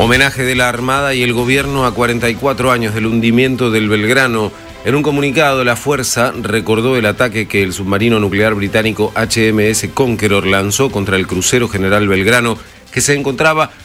Homenaje de la Armada y el Gobierno a 44 años del hundimiento del Belgrano. En un comunicado, la Fuerza recordó el ataque que el submarino nuclear británico HMS Conqueror lanzó contra el crucero General Belgrano, que se encontraba